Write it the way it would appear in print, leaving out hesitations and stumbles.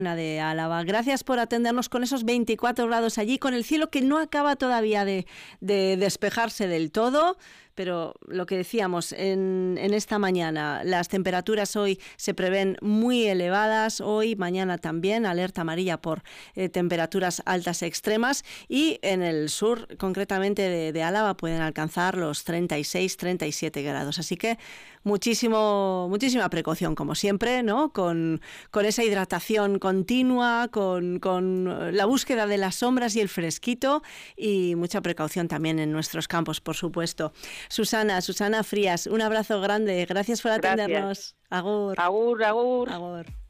de Álava. Gracias por atendernos con esos 24 grados allí, con el cielo que no acaba todavía de despejarse del todo, pero lo que decíamos en esta mañana, las temperaturas hoy se prevén muy elevadas, hoy, mañana también, alerta amarilla por temperaturas altas extremas, y en el sur, concretamente de Álava, pueden alcanzar los 36, 37 grados. Así que muchísima precaución, como siempre, ¿no? Con esa hidratación continua, con la búsqueda de las sombras y el fresquito, y mucha precaución también en nuestros campos, por supuesto. Susana Frías, un abrazo grande. Gracias por atendernos. Gracias. Agur. Agur, agur. Agur.